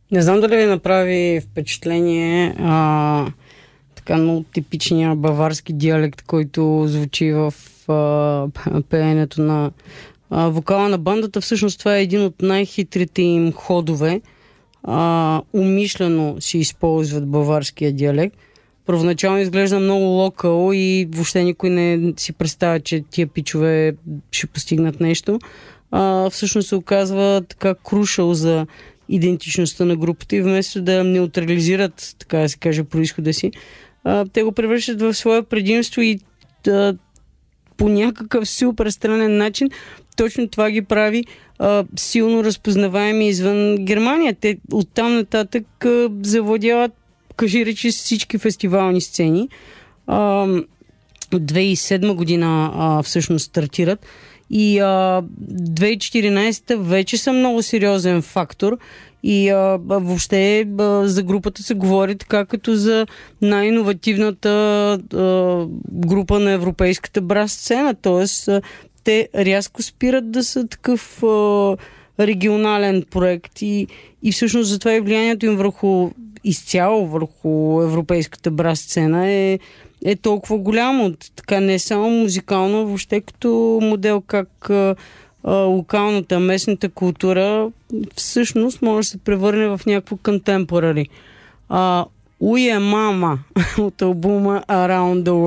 Не знам дали ви направи впечатление така много типичния баварски диалект, който звучи в пеенето на вокала на бандата. Всъщност това е един от най-хитрите им ходове. Умишлено си използват баварския диалект. Първоначално изглежда много локал и въобще никой не си представя, че тия пичове ще постигнат нещо. Всъщност се оказва така крушал за идентичността на групата и вместо да неутрализират, така да се каже, произхода си, те го превръщат в свое предимство и по някакъв супер странен начин точно това ги прави силно разпознаваеми извън Германия. Те оттам нататък завладяват, кажи речи, всички фестивални сцени. 2007 година всъщност стартират и 2014 вече са много сериозен фактор и въобще за групата се говори така като за най-иновативната група на европейската брас сцена, т.е. те рязко спират да са такъв регионален проект и всъщност затова и влиянието им изцяло върху европейската брас сцена е толкова голямо. Така не само музикално, въобще като модел как локалната, местната култура всъщност може да се превърне в някакво contemporary. Уе мама от албума Around the World.